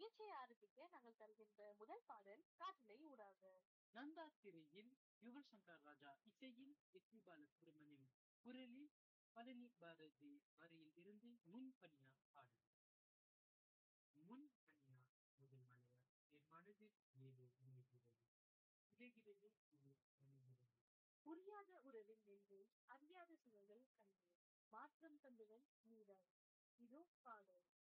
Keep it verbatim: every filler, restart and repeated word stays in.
நிகழ்ச்சியை ஆரம்பிக்க நாங்கள் தருகின்ற முதல் பாடல் காற்றலை ஊடாக. நந்தா திரையில் யுவன் சங்கர் ராஜா இசையில் எஸ் பி பாலசுப்ரமணியம் குரலில் பழனி பாரதி வரியில் இருந்து முன்பனியா பாடல். முன்பனியா முதல் மலையா என் மனதில் ஏதோ நினைக்கிறது இடையிடையே இது நினைக்கிறது. புரியாத உறவில் நின்று அறியாத சுவர்கள் கண்டு மாற்றம் தந்தவன் நீதான். இதோ பாடல்.